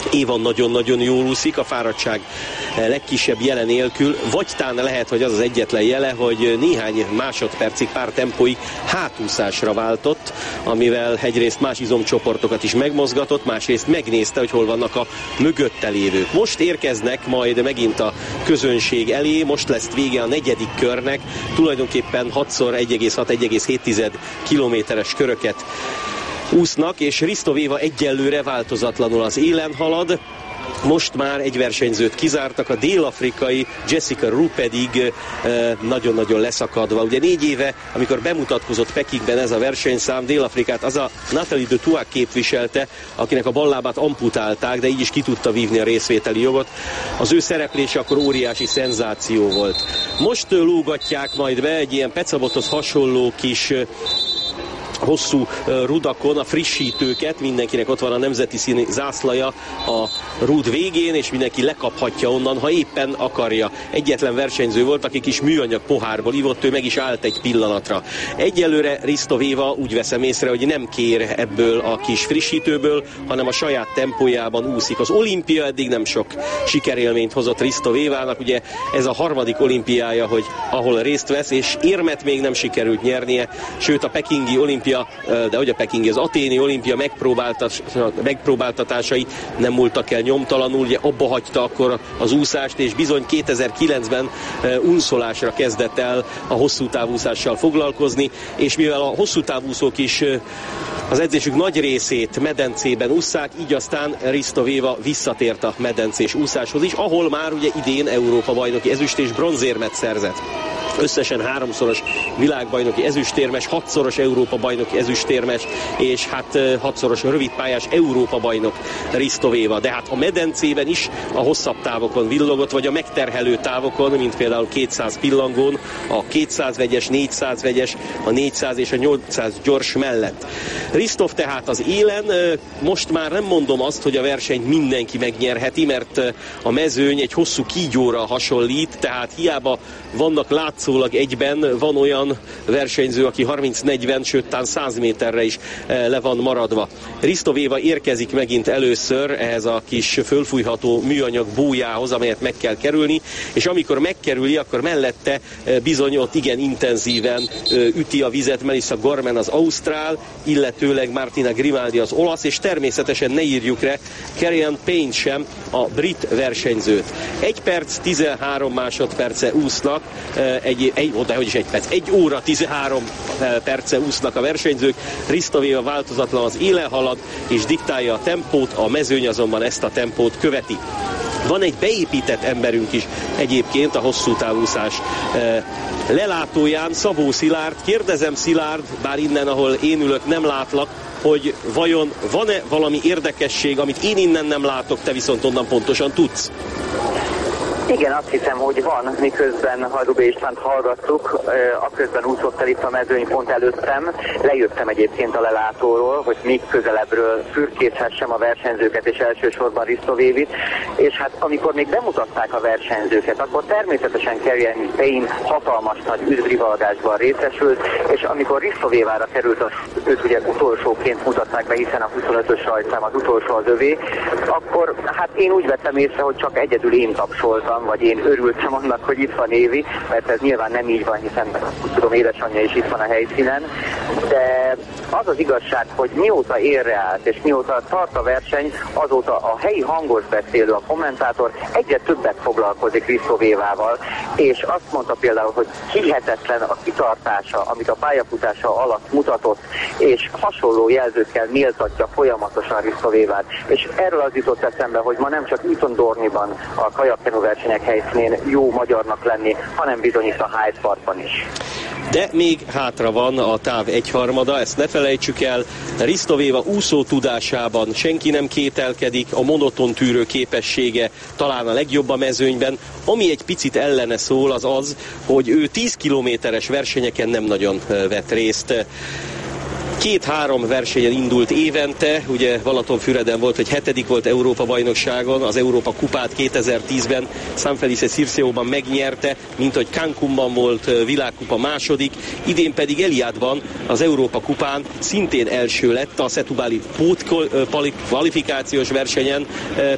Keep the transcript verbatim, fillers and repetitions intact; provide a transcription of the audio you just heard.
Éva nagyon-nagyon jól úszik, a fáradtság legkisebb jele nélkül, vagy tán lehet, hogy az az egyetlen jele, hogy néhány másodpercig, pár tempóig hátúszásra váltott, amivel egyrészt más izomcsoportokat is megmozgatott, másrészt megnézte, hogy hol vannak a mögötte lévők. Most érkeznek majd megint a közönség elé, most lesz vége a negyedik körnek, tulajdonképpen hatszor egy egész hat - egy egész hét kilométeres köröket úsznak, és Risto Éva egyelőre változatlanul az élen halad. Most már egy versenyzőt kizártak, a dél-afrikai Jessica Roux pedig nagyon-nagyon leszakadva. Ugye négy éve, amikor bemutatkozott Pekingben ez a versenyszám, Dél-Afrikát az a Nathalie de Touac képviselte, akinek a ballábát amputálták, de így is ki tudta vívni a részvételi jogot. Az ő szereplése akkor óriási szenzáció volt. Most lógatják majd be egy ilyen pecabothoz hasonló kis hosszú rudakon a frissítőket, mindenkinek ott van a nemzeti színi zászlaja a rúd végén, és mindenki lekaphatja onnan, ha éppen akarja. Egyetlen versenyző volt, aki kis műanyag pohárból ivott, ő meg is állt egy pillanatra. Egyelőre Risto Éva úgy veszem észre, hogy nem kér ebből a kis frissítőből, hanem a saját tempójában úszik. Az olimpia eddig nem sok sikerélményt hozott Risto Évának, ugye ez a harmadik olimpiája, hogy ahol részt vesz, és érmet még nem sikerült nyernie, sőt a pekingi olimpia, de hogy a pekingi, az athéni olimpia megpróbáltatásai nem múltak el nyomtalanul, ugye abba hagyta akkor az úszást, és bizony kétezer-kilencben unszolásra kezdett el a hosszú távúszással foglalkozni, és mivel a hosszú távúszók is az edzésük nagy részét medencében ússzák, így aztán Risto Éva visszatért a medencés úszáshoz is, ahol már ugye idén Európa bajnoki ezüst és bronzérmet szerzett. Összesen háromszoros világbajnoki ezüstérmes, hatszoros Európa bajnoki ezüstérmes, és hát hatszoros rövidpályás Európa bajnok Risto Éva. De hát a medencében is a hosszabb távokon villogott, vagy a megterhelő távokon, mint például kétszáz pillangón, a kétszáz vegyes, négyszáz vegyes, a négyszáz és a nyolcszáz gyors mellett. Ristov tehát az élen, most már nem mondom azt, hogy a versenyt mindenki megnyerheti, mert a mezőny egy hosszú kígyóra hasonlít, tehát hiába vannak látszólag egyben, van olyan versenyző, aki harminc-negyven, sőt tán száz méterre is le van maradva. Risto Éva érkezik megint először ehhez a kis fölfújható műanyag bójához, amelyet meg kell kerülni, és amikor megkerüli, akkor mellette bizony ott igen intenzíven üti a vizet Melissa Gorman az ausztrál, illetőleg Martina Grimaldi az olasz, és természetesen ne írjuk le Kerry-Anne Payne sem, a brit versenyzőt. egy perc, tizenhárom másodperce úsznak, egy, egy, de hogy is egy perc, egy óra tizenhárom perce úsznak a versenyzők, Risto Éva változatlan az élen halad, és diktálja a tempót, a mezőny azonban ezt a tempót követi. Van egy beépített emberünk is egyébként a hosszú távúszás lelátóján, Szabó Szilárd. Kérdezem, Szilárd, bár innen, ahol én ülök, nem látlak, hogy vajon van-e valami érdekesség, amit én innen nem látok, te viszont onnan pontosan tudsz? Igen, azt hiszem, hogy van, miközben Hajdubé Istvánt hallgattuk, aközben úszott el itt a mezőny pont előttem, lejöttem egyébként a lelátóról, hogy még közelebbről fürkészhessem a versenyzőket, és elsősorban Risto Évit, és hát amikor még bemutatták a versenyzőket, akkor természetesen Kerry-Anne Payne hatalmas nagy üdvrivalgásban részesült, és amikor Risto Évára került, az, őt ugye utolsóként mutatták be, hiszen a huszonötös rajtszám az utolsó az övé, akkor hát én úgy vettem észre, hogy csak egyedül én tapsoltam, vagy én örültem annak, hogy itt van Évi, mert ez nyilván nem így van, hiszen tudom, édesanyja is itt van a helyszínen, de az az igazság, hogy mióta érre állt, és mióta tart a verseny, azóta a helyi hangos beszélő, a kommentátor egyre többet foglalkozik Risto Évával, és azt mondta például, hogy hihetetlen a kitartása, amit a pályafutása alatt mutatott, és hasonló jelzőkkel méltatja folyamatosan Risto Évát. És erről az jutott eszembe, hogy ma nem csak Eton-Dorniban a kajakkenu versenyek helyszínén jó magyarnak lenni, hanem bizony itt a Hyde Parkban is. De még hátra van a táv egyharmada, ezt ne felejtsük el. Risto Éva úszó tudásában senki nem kételkedik, a monoton tűrő képessége talán a legjobb a mezőnyben. Ami egy picit ellene szól, az az, hogy ő tíz kilométeres versenyeken nem nagyon vett részt. Két-három versenyen indult évente, ugye Balatonfüreden volt, hogy hetedik volt Európa bajnokságon, az Európa kupát kétezer-tízben San Felice Circeóban megnyerte, mint hogy Cancúnban volt világkupa második, idén pedig Eliadban az Európa kupán szintén első lett a Setubali pót kvalifikációs versenyen,